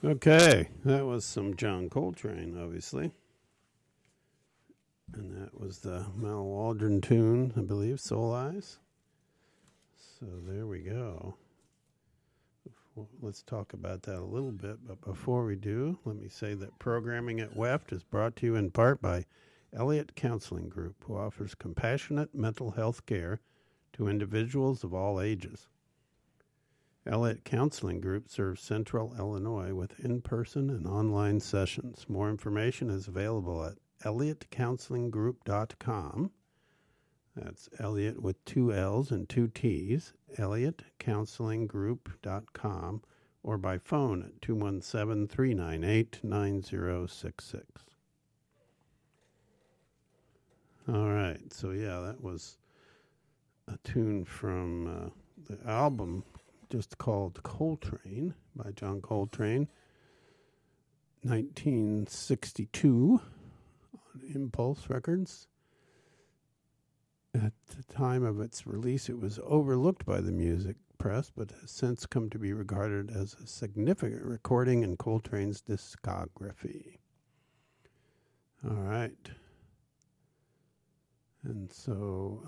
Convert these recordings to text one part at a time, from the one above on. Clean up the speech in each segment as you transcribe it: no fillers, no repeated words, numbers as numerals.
Okay, that was some John Coltrane, obviously. And that was the Mal Waldron tune, I believe, Soul Eyes. So there we go. Let's talk about that a little bit. But before we do, let me say that Programming at WEFT is brought to you in part by Elliott Counseling Group, who offers compassionate mental health care to individuals of all ages. Elliott Counseling Group serves Central Illinois with in-person and online sessions. More information is available at elliottcounselinggroup.com. That's Elliott with 2 L's and 2 T's, elliottcounselinggroup.com, or by phone at 217-398-9066. All right, so yeah, that was a tune from the album just called Coltrane by John Coltrane, 1962 on Impulse Records. At the time of its release, it was overlooked by the music press, but has since come to be regarded as a significant recording in Coltrane's discography. All right. And so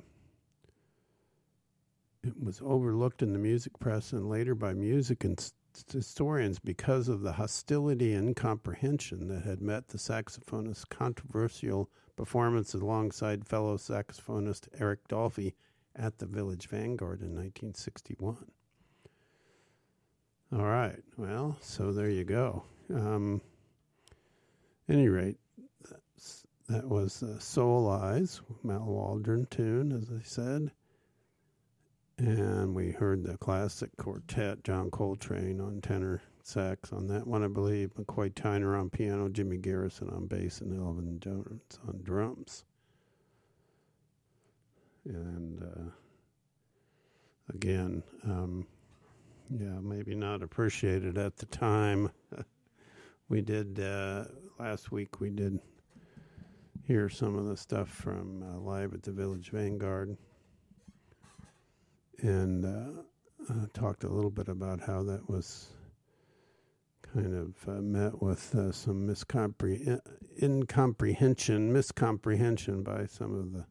it was overlooked in the music press and later by music historians because of the hostility and incomprehension that had met the saxophonist's controversial performance alongside fellow saxophonist Eric Dolphy at the Village Vanguard in 1961. All right, well, so there you go. At any rate, that was Soul Eyes, Mal Waldron tune, as I said. And we heard the classic quartet, John Coltrane on tenor sax on that one, I believe. McCoy Tyner on piano, Jimmy Garrison on bass, and Elvin Jones on drums. And again, maybe not appreciated at the time. We did, last week we did hear some of the stuff from Live at the Village Vanguard. And talked a little bit about how that was kind of met with some miscomprehension by some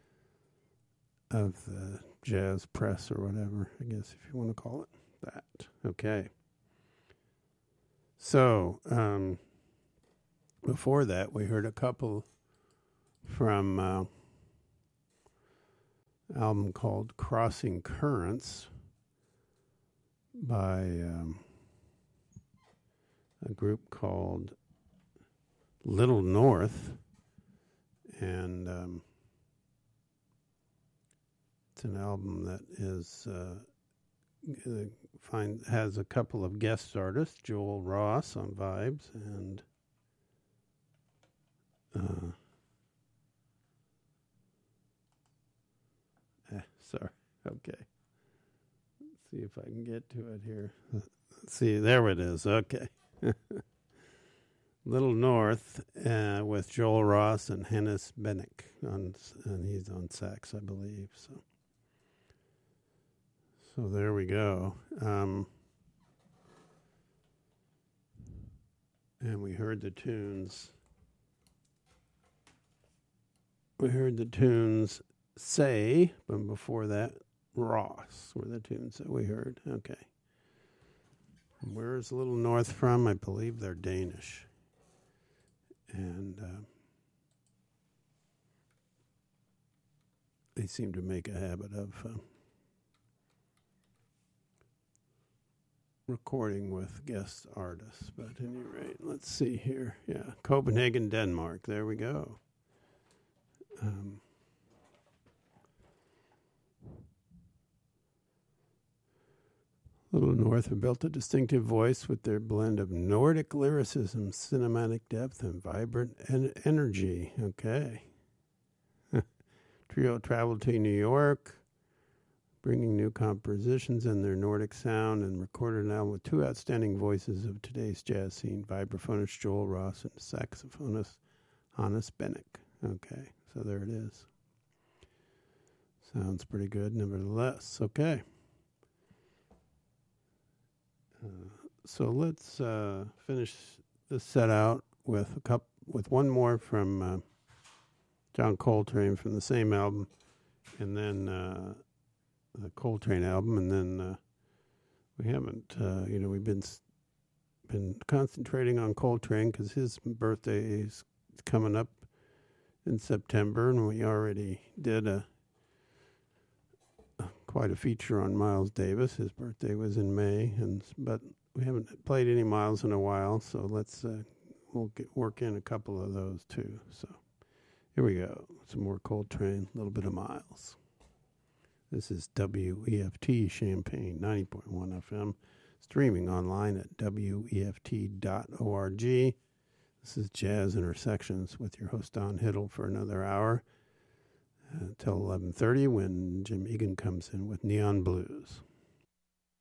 of the jazz press or whatever, I guess, if you want to call it that. Okay. So before that, we heard a couple from album called Crossing Currents by a group called Little North, and it's an album that is has a couple of guest artists, Joel Ross on vibes and sorry. Okay. Let's see if I can get to it here. Let's see, there it is. Okay. Little North with Joel Ross and Hannes Bennick, and he's on sax, I believe. So there we go. And we heard the tunes. Say, but before that, Ross were the tunes that we heard. Okay. Where is Little North from? I believe they're Danish. And they seem to make a habit of recording with guest artists. But at any rate, let's see here. Yeah, Copenhagen, Denmark. There we go. Little North have built a distinctive voice with their blend of Nordic lyricism, cinematic depth, and vibrant energy. Okay. Trio traveled to New York, bringing new compositions in their Nordic sound, and recorded an album with two outstanding voices of today's jazz scene, vibraphonist Joel Ross and saxophonist Hannes Bennick. Okay, so there it is. Sounds pretty good, nevertheless. Okay. So let's finish this set out with one more from John Coltrane from the same album, and then the Coltrane album, and then we haven't, we've been concentrating on Coltrane because his birthday is coming up in September, and we already did quite a feature on Miles Davis. His birthday was in May, but we haven't played any Miles in a while, so we'll work in a couple of those too. So here we go. Some more Coltrane, a little bit of Miles. This is WEFT Champaign, 90.1 FM, streaming online at WEFT.org. This is Jazz Intersections with your host Don Hiddle for another hour until 11:30 when Jim Egan comes in with Neon Blues.